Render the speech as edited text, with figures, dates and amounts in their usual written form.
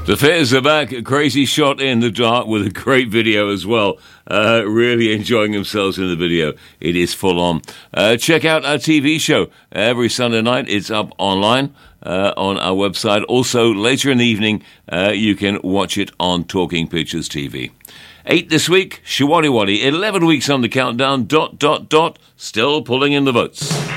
The Fizz are back. A crazy shot in the dark with a great video as well. Really enjoying themselves in the video. It is full on. Check out our TV show every Sunday night. It's up online on our website. Also, later in the evening, you can watch it on Talking Pictures TV. 8 this week, Showaddywaddy. 11 weeks on the countdown. ... Still pulling in the votes.